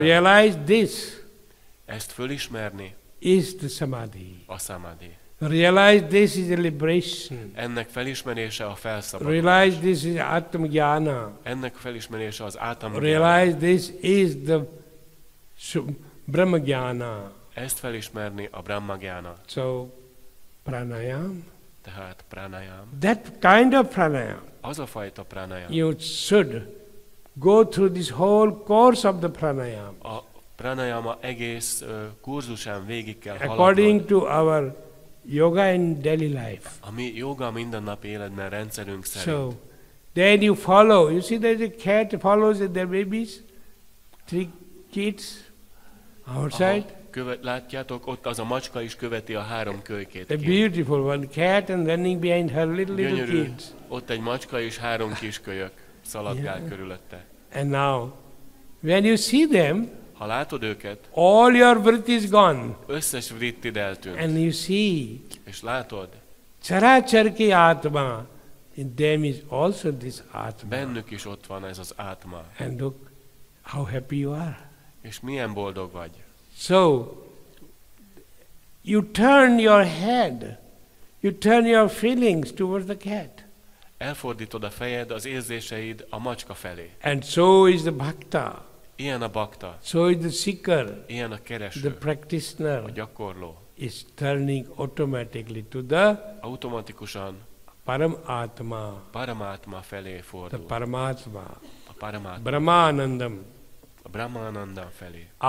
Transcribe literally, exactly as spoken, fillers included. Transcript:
Realize this Ezt fölismerni is the samadhi. a samadhi. Realize this is a liberation. Ennek felismerése a felszabadulás. Realize this is Atma-jnana. Ennek felismerése az átam. Realize this is the Brahma-jnana. Ezt felismerni a Brahma-gyána. So, pranayam. Tehát pranayam. That kind of pranayam. Az a fajta pranayam. You should go through this whole course of the pranayam. A pranayama egész uh, kurzusán végig kell According haladnod. to our yoga in daily life. A mi joga mindennapi életben rendszerünk szerint. So, then you follow. You see there's a cat follows their babies. Three kids outside. Aha, követ, látjátok, ott az a macska is követi a három kölykét. A beautiful one, cat and running behind her little little Gyönyörű, kids. ott egy macska és három kiskölyök szaladgál Yeah. körülötte. And now, when you see them, Ha látod őket, all your vritti is gone. összes vrittid eltűnt. And you see, És látod, characharki atma, in them is also this atma. bennük is ott van ez az átma. And look how happy you are. És milyen boldog vagy. So, you turn your head, you turn your feelings towards the cat. Elfordítod a fejed, az érzéseid a macska felé. And so is the bhakta, Ilyen a bakta, so is the seeker, ilyen a the kereső, a practitioner gyakorló. is turning automatically to the Automatikusan Paramatma, Paramátma felé the fordul. Paramatma, A Paramátma, Brahmanandam. a Brahmananda felé.